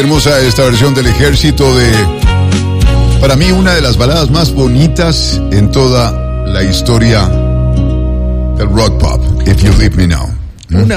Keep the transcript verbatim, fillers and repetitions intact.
hermosa esta versión del Ejército de, para mí, una de las baladas más bonitas en toda la historia del rock pop. If You Leave Me Now. Una